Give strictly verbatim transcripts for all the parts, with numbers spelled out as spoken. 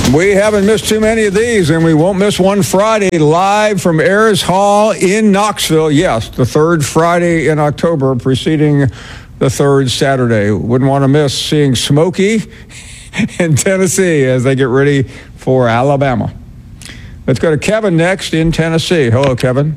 We haven't missed too many of these, and we won't miss one Friday live from Ayers Hall in Knoxville. Yes, the third Friday in October, preceding the third Saturday. Wouldn't want to miss seeing Smokey in Tennessee as they get ready for Alabama. Let's go to Kevin next in Tennessee. Hello, Kevin.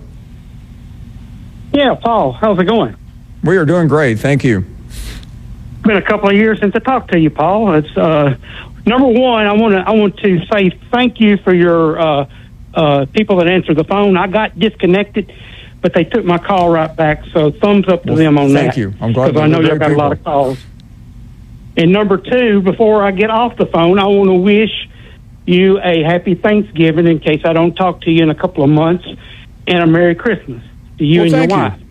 Yeah, Paul, how's it going? We are doing great, thank you. It's been a couple of years since I talked to you, Paul. It's uh, number one. I want to I want to say thank you for your uh, uh, people that answered the phone. I got disconnected, but they took my call right back. So thumbs up to well, them on thank that. Thank you. I'm glad because I know you've got people. a lot of calls. And number two, before I get off the phone, I want to wish you a happy Thanksgiving in case I don't talk to you in a couple of months, and a Merry Christmas to you well, and your you. wife.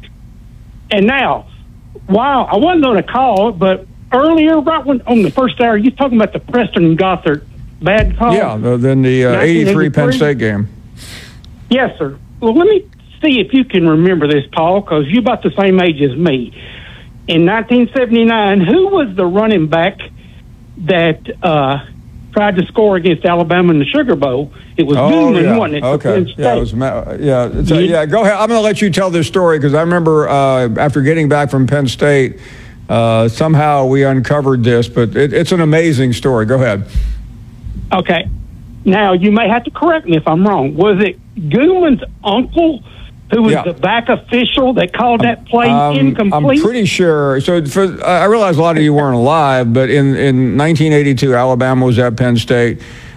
And now, wow, I wasn't going to call, but earlier, right when on the first hour, you talking about the Preston and Gothard bad call? Yeah, the, then the uh, eighty-three Penn State game. Yes, sir. Well, let me see if you can remember this, Paul, because you're about the same age as me. In nineteen seventy-nine, who was the running back that uh, tried to score against Alabama in the Sugar Bowl? It was oh, Newman, yeah. wasn't it? Okay. Yeah, it was, yeah, it's a, yeah, go ahead. I'm going to let you tell this story because I remember uh, after getting back from Penn State, uh, somehow we uncovered this, but it, it's an amazing story. Go ahead. Okay. Now, you may have to correct me if I'm wrong. Was it Goodman's uncle who was yeah. the back official that called that play um, incomplete? I'm pretty sure. So for, I realize a lot of you weren't alive, but in, in nineteen eighty-two, Alabama was at Penn State.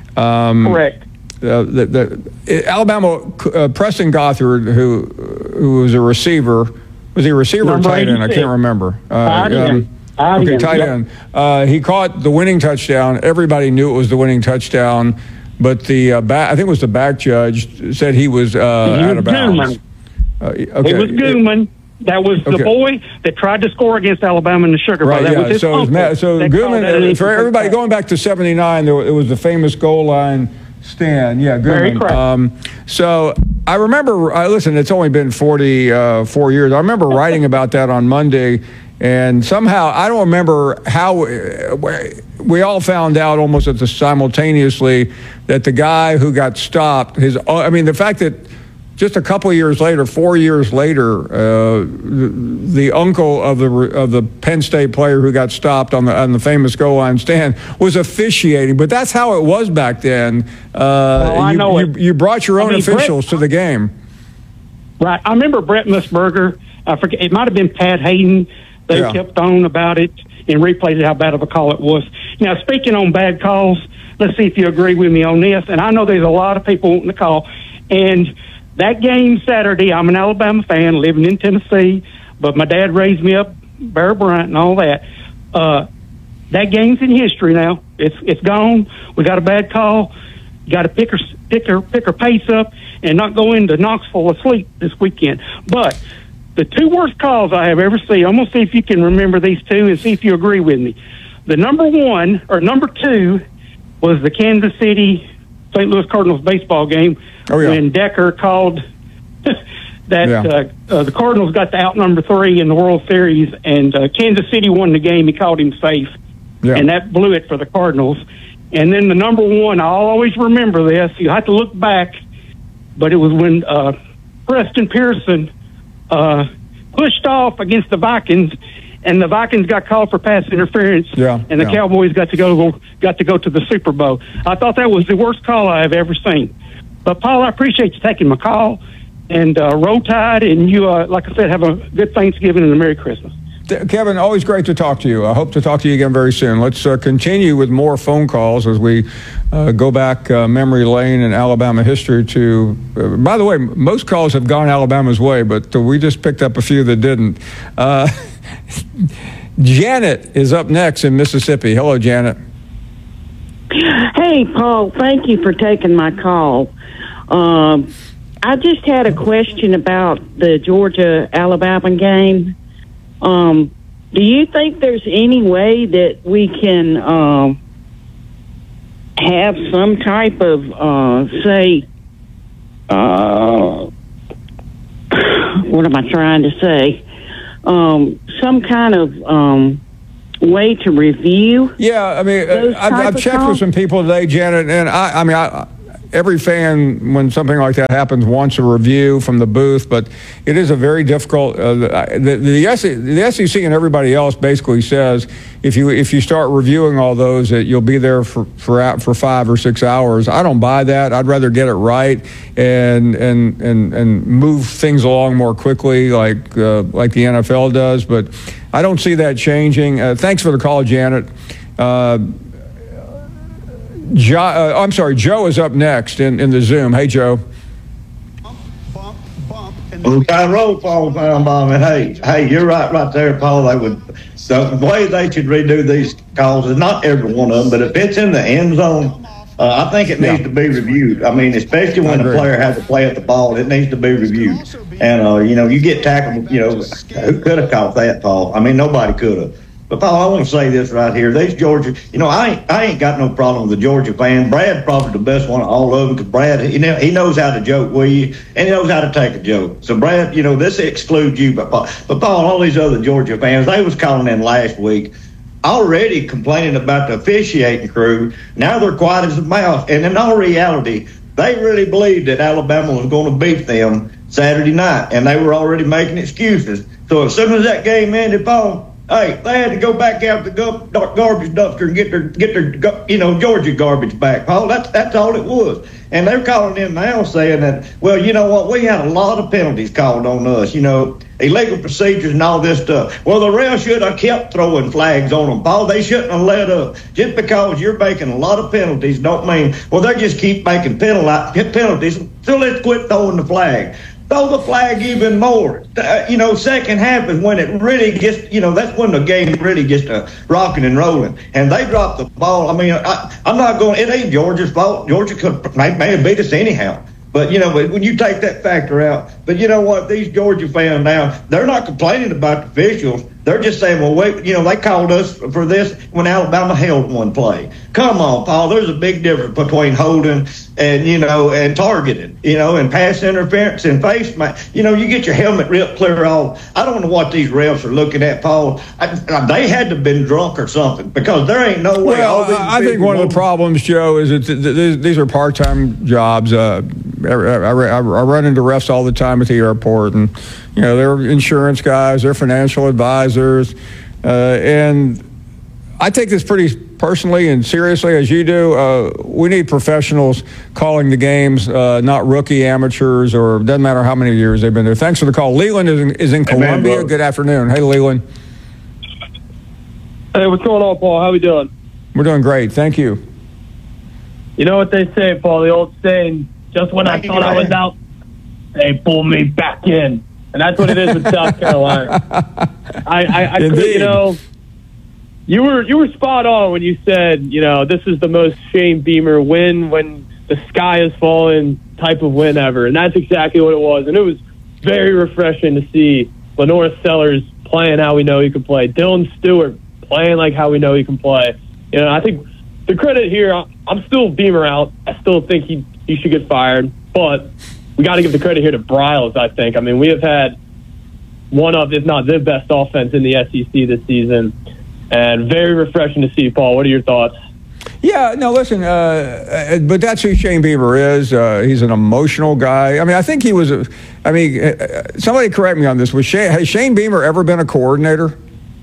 Um, Correct. Uh, the, the, Alabama, uh, Preston Gothard, who who was a receiver, was he a receiver Number or tight end? I can't remember. Uh, tight end. Um, okay, tight yep. end. Uh, he caught the winning touchdown. Everybody knew it was the winning touchdown, but the uh, back, I think it was the back judge said he was uh, out of bounds. Uh, okay. It was Goodman. That was the okay. boy that tried to score against Alabama in the Sugar Bowl. Right, that yeah. was his so uncle. It was, so Goodman, for everybody going back to seventy-nine, there, it was the famous goal line stand. Yeah, Goodman. Very correct. Um, so I remember, I listen, it's only been forty-four years. I remember writing about that on Monday, and somehow, I don't remember how, we, we all found out almost at the simultaneously that the guy who got stopped, his, I mean, the fact that just a couple of years later, four years later, uh, the, the uncle of the of the Penn State player who got stopped on the on the famous goal line stand was officiating. But that's how it was back then. Uh, well, I you, know you, it. you brought your own I mean, officials Brett, to the game. Right. I remember Brett Musburger. I forget. It might have been Pat Hayden. They yeah. kept on about it and replayed how bad of a call it was. Now, speaking on bad calls, let's see if you agree with me on this. And I know there's a lot of people wanting to call. And that game Saturday, I'm an Alabama fan living in Tennessee, but my dad raised me up, Bear Bryant and all that. Uh, that game's in history now. It's it's gone. We got a bad call. Got to pick her, pick her, pick her pace up and not go into Knoxville asleep this weekend. But the two worst calls I have ever seen, I'm going to see if you can remember these two and see if you agree with me. The number one, or number two, was the Kansas City Saint Louis Cardinals baseball game oh, yeah. when Decker called that yeah. uh, uh, the Cardinals got to out number three in the World Series, and uh, Kansas City won the game. He called him safe, yeah. and that blew it for the Cardinals. And then the number one, I'll always remember this. You have to look back, but it was when uh, Preston Pearson uh, pushed off against the Vikings, and the Vikings got called for pass interference, yeah, and the yeah. Cowboys got to go got to go to the Super Bowl. I thought that was the worst call I have ever seen. But Paul, I appreciate you taking my call, and uh, roll tide, and you, uh, like I said, have a good Thanksgiving and a Merry Christmas. Kevin, always great to talk to you. I hope to talk to you again very soon. Let's uh, continue with more phone calls as we uh, go back uh, memory lane in Alabama history to, uh, by the way, most calls have gone Alabama's way, but uh, we just picked up a few that didn't. Uh, Janet is up next in Mississippi. Hello, Janet. Hey, Paul, thank you for taking my call. Um, I just had a question about the Georgia-Alabama game. Um, do you think there's any way that we can um, have some type of, uh, say, uh, what am I trying to say? Um, some kind of um, way to review? Yeah, I mean, Those I've, type I've of checked calls? with some people today, Janet, and I, I mean, I, every fan, when something like that happens, wants a review from the booth, but it is a very difficult. Uh, the, the, S E, the S E C and everybody else basically says if you if you start reviewing all those, that you'll be there for for for five or six hours. I don't buy that. I'd rather get it right and and and and move things along more quickly, like uh, like the N F L does. But I don't see that changing. Uh, thanks for the call, Janet. Uh, Jo, uh, I'm sorry, Joe is up next in, in the Zoom. Hey, Joe. Well, I roll, Paul Finebaum, and hey, hey, you're right, right there, Paul. They would the way they should redo these calls is not every one of them, but if it's in the end zone, uh, I think it needs Yeah. to be reviewed. I mean, especially when the player has to play at the ball, it needs to be reviewed. And uh, you know, you get tackled. You know, who could have caught that, Paul? I mean, nobody could have. But Paul, I want to say this right here. These Georgia, you know, I ain't, I ain't got no problem with the Georgia fan. Brad's probably the best one of all of them because Brad, you know, he knows how to joke with you and he knows how to take a joke. So Brad, you know, this excludes you, but Paul, but Paul, all these other Georgia fans, they was calling in last week, already complaining about the officiating crew. Now they're quiet as a mouse, and in all reality, they really believed that Alabama was going to beat them Saturday night, and they were already making excuses. So as soon as that game ended, Paul, hey, they had to go back out the gar- garbage dumpster and get their, get their, you know, Georgia garbage back, Paul. That's that's all it was. And they're calling in now saying that, well, you know what, we had a lot of penalties called on us, you know, illegal procedures and all this stuff. Well, the refs should have kept throwing flags on them, Paul. They shouldn't have let up. Just because you're making a lot of penalties don't mean, well, they just keep making penalty, penalties, so let's quit throwing the flag. Throw the flag even more. Uh, you know, second half is when it really gets, you know, that's when the game really gets to rocking and rolling. And they dropped the ball. I mean, I, I'm not going, it ain't Georgia's fault. Georgia could may, may have beat us anyhow. But, you know, when you take that factor out, but you know what, these Georgia fans now, they're not complaining about the officials. They're just saying, well, wait, you know, they called us for this when Alabama held one play. Come on, Paul, there's a big difference between holding and, you know, and targeting, you know, and pass interference and face mask. You know, you get your helmet ripped clear off. I don't know what these refs are looking at, Paul. I, I, they had to have been drunk or something because there ain't no way. Well, all these I think people one of the know- problems, Joe, is that th- th- these are part-time jobs. Uh, I, I, I run into refs all the time at the airport, and you know they're insurance guys, they're financial advisors, uh, and I take this pretty personally and seriously, as you do. Uh, we need professionals calling the games, uh, not rookie amateurs, or doesn't matter how many years they've been there. Thanks for the call. Leland is in, is in Hey, man, Columbia. bro. Good afternoon. Hey, Leland. Hey, what's going on, Paul? How we doing? We're doing great. Thank you. You know what they say, Paul, the old saying, just when I Thank you, thought I was man. out, they pull me back in. And that's what it is with South Carolina. I, I, I could, Indeed. you know, you were you were spot on when you said, you know, this is the most Shane Beamer win when the sky is falling type of win ever. And that's exactly what it was. And it was very refreshing to see Lenore Sellers playing how we know he can play. Dylan Stewart playing like how we know he can play. You know, I think the credit here, I'm still Beamer out. I still think he, he should get fired. But we got to give the credit here to Bryles, I think. I mean, we have had one of, if not the best offense in the S E C this season. And very refreshing to see, Paul. What are your thoughts? Yeah, no, listen, uh, uh, but that's who Shane Beamer is. Uh, he's an emotional guy. I mean, I think he was, a, I mean, uh, somebody correct me on this. Was Shane, has Shane Beamer ever been a coordinator?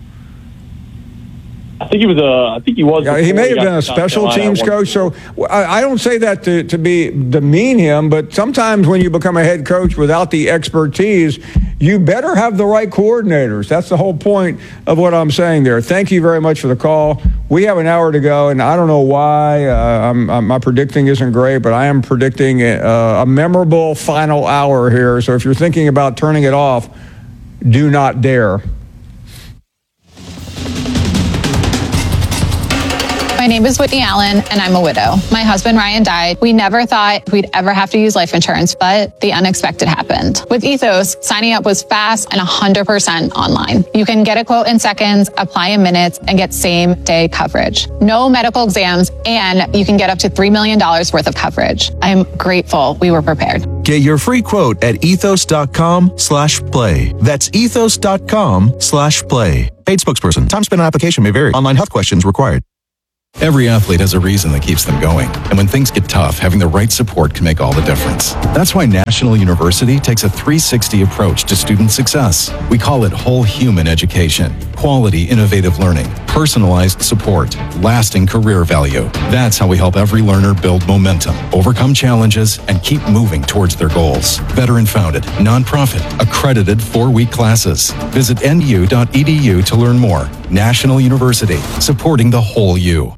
I think he was a. I think he was. Yeah, he before may have got been to a South special Carolina teams at one coach. point. So I, I don't say that to, to be demean him, but sometimes when you become a head coach without the expertise, you better have the right coordinators. That's the whole point of what I'm saying there. Thank you very much for the call. We have an hour to go, and I don't know why. Uh, I'm, I'm, my predicting isn't great, but I am predicting a, a memorable final hour here. So if you're thinking about turning it off, do not dare. My name is Whitney Allen, and I'm a widow. My husband, Ryan, died. We never thought we'd ever have to use life insurance, but the unexpected happened. With Ethos, signing up was fast and one hundred percent online. You can get a quote in seconds, apply in minutes, and get same-day coverage. No medical exams, and you can get up to three million dollars worth of coverage. I'm grateful we were prepared. Get your free quote at ethos.com slash play. That's ethos.com slash play. Paid spokesperson. Time spent on application may vary. Online health questions required. Every athlete has a reason that keeps them going. And when things get tough, having the right support can make all the difference. That's why National University takes a three sixty approach to student success. We call it whole human education. Quality, innovative learning, personalized support, lasting career value. That's how we help every learner build momentum, overcome challenges, and keep moving towards their goals. Veteran-founded, nonprofit, accredited four-week classes. Visit N U dot E D U to learn more. National University, supporting the whole you.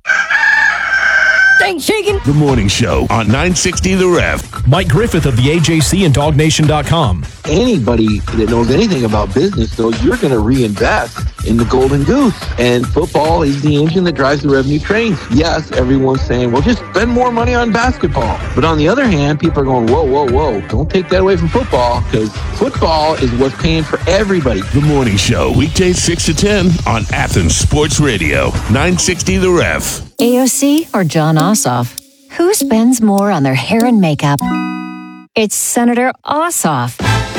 Thanks, Shakin'. The Morning Show on nine sixty The Ref. Mike Griffith of the A J C and dog nation dot com. Anybody that knows anything about business knows you're going to reinvest in the golden goose. And football is the engine that drives the revenue train. Yes, everyone's saying, well, just spend more money on basketball. But on the other hand, people are going, whoa, whoa, whoa, don't take that away from football, because football is what's paying for everybody. The Morning Show, weekdays six to ten on Athens Sports Radio, nine sixty The Ref. A O C or John Ossoff? Who spends more on their hair and makeup? It's Senator Ossoff.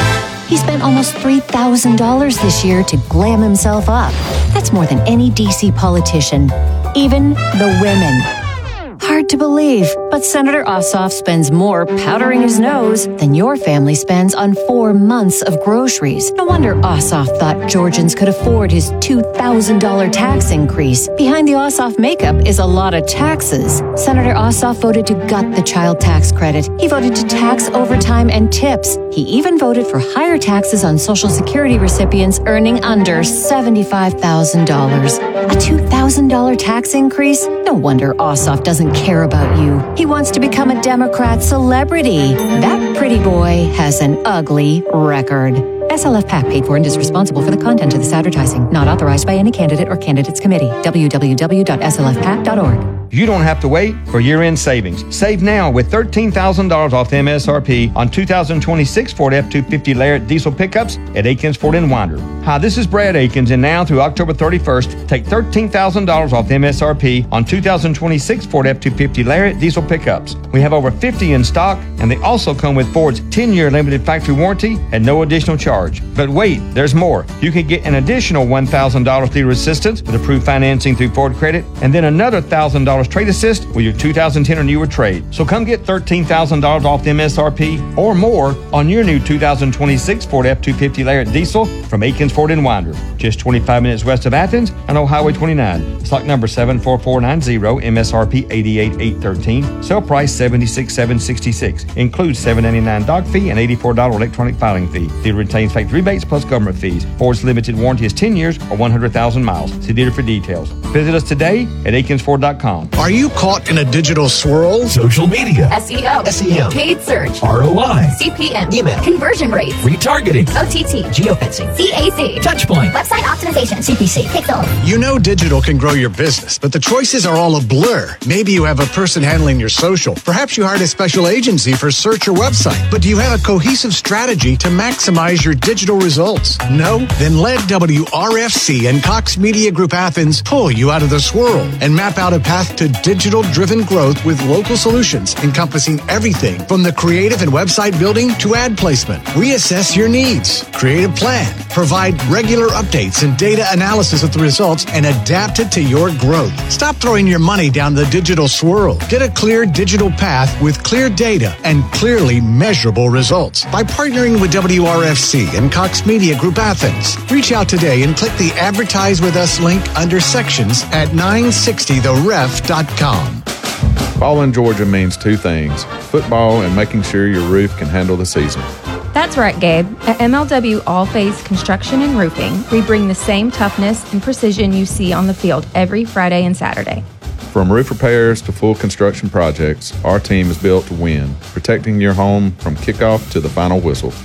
He spent almost three thousand dollars this year to glam himself up. That's more than any D C politician, even the women. Hard to believe, but Senator Ossoff spends more powdering his nose than your family spends on four months of groceries. No wonder Ossoff thought Georgians could afford his two thousand dollars tax increase. Behind the Ossoff makeup is a lot of taxes. Senator Ossoff voted to gut the child tax credit. He voted to tax overtime and tips. He even voted for higher taxes on Social Security recipients earning under seventy-five thousand dollars. A two thousand dollars tax increase? No wonder Ossoff doesn't care about you. He wants to become a Democrat celebrity. That pretty boy has an ugly record. S L F PAC paid for and is responsible for the content of this advertising. Not authorized by any candidate or candidates committee. w w w dot s l f pac dot org. You don't have to wait for year-end savings. Save now with thirteen thousand dollars off the M S R P on two thousand twenty-six Ford F two fifty Lariat diesel pickups at Akins Ford in Winder. Hi, this is Brad Akins, and now through October thirty-first, take thirteen thousand dollars off the M S R P on two thousand twenty-six Ford F two fifty Lariat diesel pickups. We have over fifty in stock, and they also come with Ford's ten-year limited factory warranty at no additional charge. But wait, there's more. You can get an additional one thousand dollars dealer assistance with approved financing through Ford Credit, and then another one thousand dollars trade assist with your two thousand ten or newer trade. So come get thirteen thousand dollars off the M S R P or more on your new two thousand twenty-six Ford F two fifty Lariat diesel from Akins Ford in Winder, just twenty-five minutes west of Athens and on Highway twenty-nine. Stock number seven four four nine zero, M S R P eighty-eight thousand eight hundred thirteen, sale price seventy-six thousand seven hundred sixty-six. Includes seven dollars and ninety-nine cents dock fee and eighty-four dollars electronic filing fee. Dealer retains factory rebates plus government fees. Ford's limited warranty is ten years or one hundred thousand miles. See dealer for details. Visit us today at akins ford dot com. Are you caught in a digital swirl? Social media, S E O, S E M, paid search, R O I, C P M, email, conversion rates, retargeting, O T T, geofencing, C A C, touchpoint, website optimization, C P C, pixel. You know digital can grow your business, but the choices are all a blur. Maybe you have a person handling your social. Perhaps you hired a special agency for search or website. But do you have a cohesive strategy to maximize your digital results? No? Then let W R F C and Cox Media Group Athens pull you out of the swirl and map out a path to digital-driven growth with local solutions encompassing everything from the creative and website building to ad placement. Reassess your needs, create a plan, provide regular updates and data analysis of the results, and adapt it to your growth. Stop throwing your money down the digital swirl. Get a clear digital path with clear data and clearly measurable results by partnering with W R F C and Cox Media Group Athens. Reach out today and click the Advertise With Us link under sections at nine sixty the ref dot com. Fall in Georgia means two things: football and making sure your roof can handle the season. That's right, Gabe. At M L W All Phase Construction and Roofing, we bring the same toughness and precision you see on the field every Friday and Saturday. From roof repairs to full construction projects, our team is built to win, protecting your home from kickoff to the final whistle.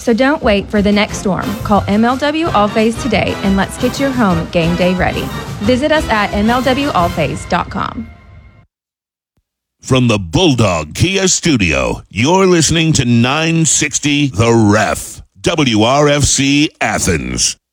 So don't wait for the next storm. Call M L W Allphase today and let's get your home game day ready. Visit us at M L W allphase dot com. From the Bulldog Kia Studio, you're listening to nine sixty The Ref, W R F C Athens.